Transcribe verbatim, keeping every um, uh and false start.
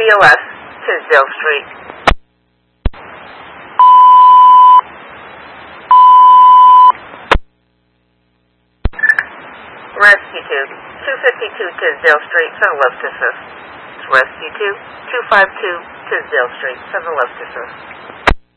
C O S, Tisdale Street. Rescue two, two fifty-two Tisdale Street, send a lift assist. Rescue two, two five two Tisdale Street, send a lift assist.